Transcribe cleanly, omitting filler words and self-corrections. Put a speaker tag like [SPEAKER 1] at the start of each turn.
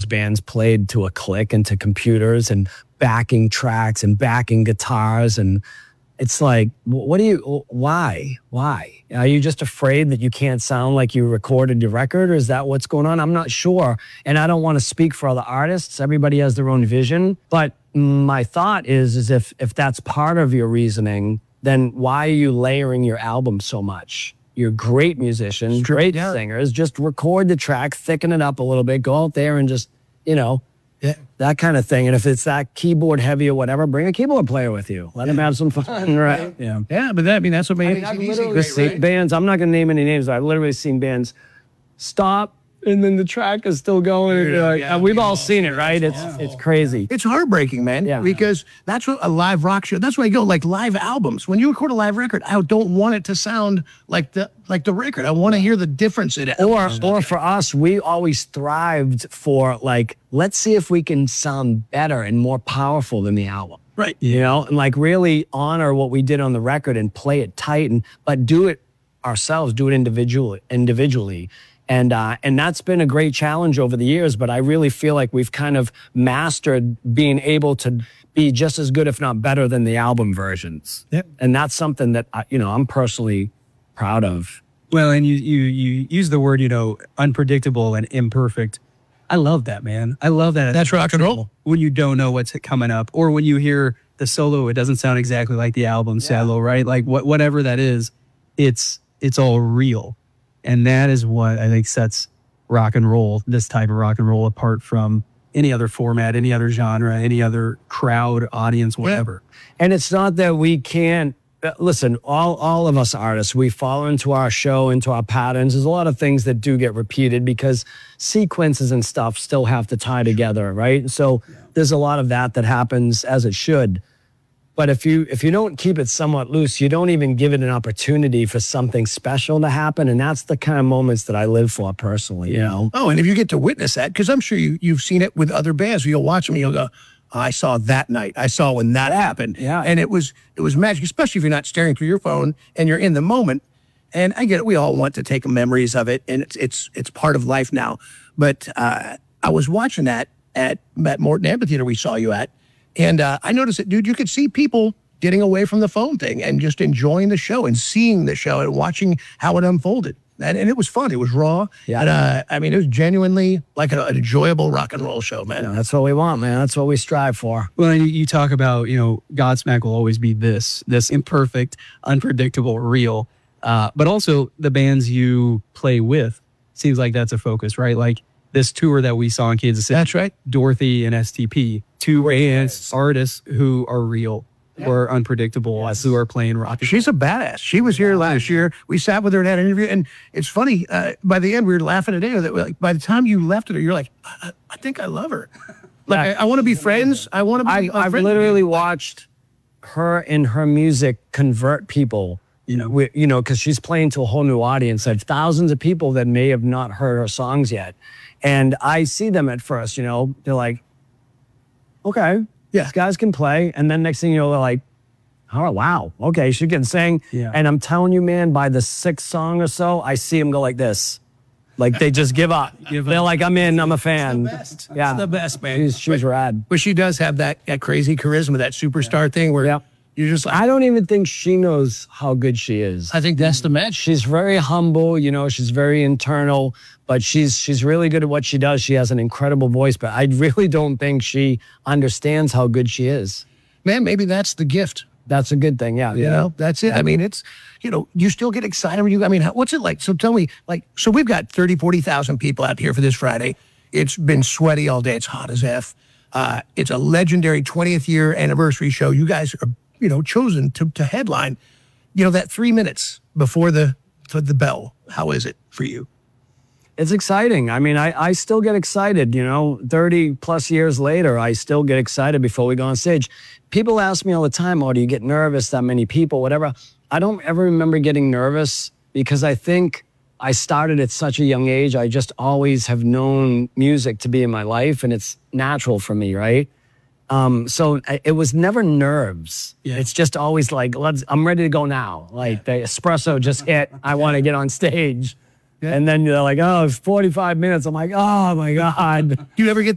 [SPEAKER 1] bands played to a click and to computers and backing tracks and backing guitars. And it's like, why? Are you just afraid that you can't sound like you recorded your record? Or is that what's going on? I'm not sure. And I don't want to speak for other artists. Everybody has their own vision. But my thought is if that's part of your reasoning, then why are you layering your album so much? You're great musicians, great singers. Just record the track, thicken it up a little bit, go out there and just, that kind of thing. And if it's that keyboard heavy or whatever, bring a keyboard player with you. Let them have some fun, right?
[SPEAKER 2] Yeah, but that's what made
[SPEAKER 1] I've literally seen bands, I'm not going to name any names, but I've literally seen bands stop and then the track is still going. We've all seen it, right? It's crazy.
[SPEAKER 2] It's heartbreaking, man, because that's what a live rock show, that's why I go, like live albums. When you record a live record, I don't want it to sound like the record. I want to hear the difference in it.
[SPEAKER 1] Or for us, we always thrived for like, let's see if we can sound better and more powerful than the album.
[SPEAKER 2] Right.
[SPEAKER 1] And like really honor what we did on the record and play it tight, but do it ourselves, do it individually. And that's been a great challenge over the years, but I really feel like we've kind of mastered being able to be just as good, if not better, than the album versions.
[SPEAKER 2] Yep.
[SPEAKER 1] And that's something that, I'm personally proud of.
[SPEAKER 3] Well, and you use the word, unpredictable and imperfect. I love that, man. I love that.
[SPEAKER 2] That's rock and roll.
[SPEAKER 3] When you don't know what's coming up, or when you hear the solo, it doesn't sound exactly like the album solo, right? Like whatever that is, it's all real. And that is what I think sets rock and roll, this type of rock and roll, apart from any other format, any other genre, any other crowd, audience, whatever.
[SPEAKER 1] And it's not that we can't, listen, all of us artists, we fall into our show, into our patterns. There's a lot of things that do get repeated because sequences and stuff still have to tie together, right? So there's a lot of that happens as it should. But if you don't keep it somewhat loose, you don't even give it an opportunity for something special to happen. And that's the kind of moments that I live for personally,
[SPEAKER 2] Oh, and if you get to witness that, because I'm sure you've seen it with other bands, where you'll watch them and you'll go, I saw that night. I saw when that happened.
[SPEAKER 1] Yeah.
[SPEAKER 2] And it was magic, especially if you're not staring through your phone and you're in the moment. And I get it. We all want to take memories of it, and it's part of life now. But I was watching that at Morton Amphitheater we saw you at. And I noticed that, dude, you could see people getting away from the phone thing and just enjoying the show and seeing the show and watching how it unfolded. And it was fun. It was raw.
[SPEAKER 1] Yeah.
[SPEAKER 2] And, it was genuinely like an enjoyable rock and roll show, man.
[SPEAKER 1] That's what we want, man. That's what we strive for.
[SPEAKER 3] Well, you talk about, Godsmack will always be this imperfect, unpredictable, real. But also the bands you play with, seems like that's a focus, right? Like this tour that we saw in Kansas City.
[SPEAKER 2] That's right.
[SPEAKER 3] Dorothy and STP, two artists who are real, who are unpredictable, who are playing rock.
[SPEAKER 2] She's a badass. She was here last year. We sat with her and had an interview. And it's funny, by the end, we were laughing today that like, by the time you left her, you're like, I think I love her. Like, I want to be friends. I want to be
[SPEAKER 1] I've literally watched her and her music convert people, because she's playing to a whole new audience. There's thousands of people that may have not heard her songs yet. And I see them at first, they're like, okay, these guys can play. And then next thing you know, they're like, oh, wow, okay, she can sing.
[SPEAKER 3] Yeah.
[SPEAKER 1] And I'm telling you, man, by the sixth song or so, I see them go like this. Like they just give up. They're like, I'm in, I'm a fan.
[SPEAKER 2] It's the best, man.
[SPEAKER 1] She's rad.
[SPEAKER 2] But she does have that crazy charisma, that superstar thing where you're just like,
[SPEAKER 1] I don't even think she knows how good she is.
[SPEAKER 2] I think that's the match.
[SPEAKER 1] She's very humble, she's very internal, but she's really good at what she does. She has an incredible voice, but I really don't think she understands how good she is.
[SPEAKER 2] Man, maybe that's the gift.
[SPEAKER 1] That's a good thing, yeah.
[SPEAKER 2] That's it. I mean, it's, you still get excited when what's it like? So tell me, so we've got 30, 40,000 people out here for this Friday. It's been sweaty all day. It's hot as F. It's a legendary 20th year anniversary show. You guys are, chosen to headline, that 3 minutes before the bell. How is it for you?
[SPEAKER 1] It's exciting. I mean, I still get excited, 30 plus years later, I still get excited before we go on stage. People ask me all the time, do you get nervous, that many people, whatever. I don't ever remember getting nervous because I think I started at such a young age. I just always have known music to be in my life, and it's natural for me, right? So it was never nerves. Yeah. It's just always like, I'm ready to go now. Like the espresso just hit, I want to get on stage. Yeah. And then they're like, it's 45 minutes. I'm like, oh my God.
[SPEAKER 2] Do you ever get